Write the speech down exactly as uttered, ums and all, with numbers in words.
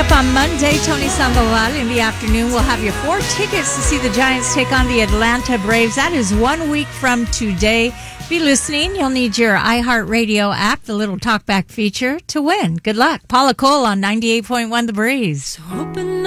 up on Monday, Tony Sandoval. In the afternoon, we'll have you four tickets to see the Giants take on the Atlanta Braves. That is one week from today. Be listening. You'll need your iHeartRadio app, the little talkback feature, to win. Good luck. Paula Cole on ninety-eight point one The Breeze. So open